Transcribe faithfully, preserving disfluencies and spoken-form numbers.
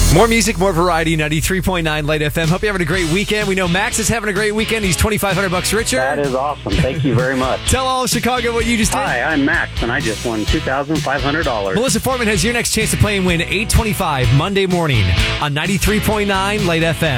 More music, more variety, ninety-three point nine Light F M. Hope you're having a great weekend. We know Max is having a great weekend. He's twenty-five hundred bucks richer. That is awesome. Thank you very much. Tell all of Chicago what you just did. Hi, I'm Max, and I just won two thousand five hundred dollars. Melissa Foreman has your next chance to play and win eight twenty-five Monday morning on ninety-three point nine Light F M.